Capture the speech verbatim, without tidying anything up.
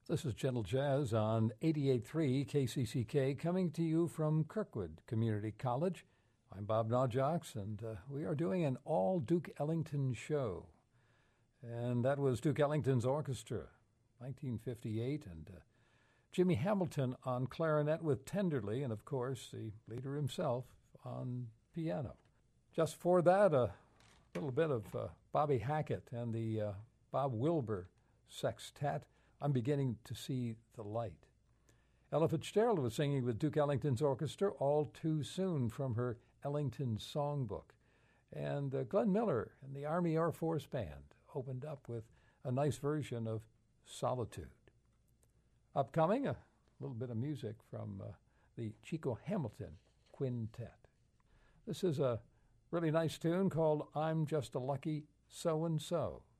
This is Gentle Jazz on eighty-eight point three K C C K, coming to you from Kirkwood Community College. I'm Bob Nawjoks, and uh, we are doing an all Duke Ellington show. And that was Duke Ellington's orchestra, nineteen fifty-eight, and uh, Jimmy Hamilton on clarinet with Tenderly, and of course the leader himself on piano. Just for that, a little bit of uh, Bobby Hackett and the uh, Bob Wilber Sextet, I'm Beginning to See the Light. Ella Fitzgerald was singing with Duke Ellington's orchestra, All Too Soon, from her Ellington Songbook. And uh, Glenn Miller and the Army Air Force Band opened up with a nice version of Solitude. Upcoming, a little bit of music from uh, the Chico Hamilton Quintet. This is a really nice tune called I'm Just a Lucky So-and-So.